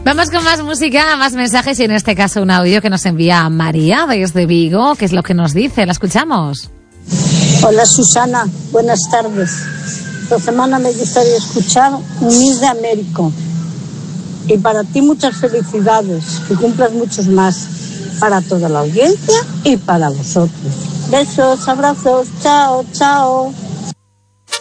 Vamos con más música, más mensajes y en este caso un audio que nos envía María desde Vigo, que es lo que nos dice. La escuchamos. Hola Susana, buenas tardes. Esta semana me gustaría escuchar Miss de Américo. Y para ti muchas felicidades, que cumplas muchos más. Para toda la audiencia y para vosotros. Besos, abrazos, chao, chao.